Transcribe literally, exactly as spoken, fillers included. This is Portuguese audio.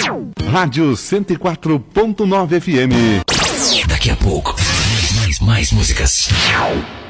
Rádio cento e quatro ponto nove F M. Daqui a pouco, mais, mais, mais músicas.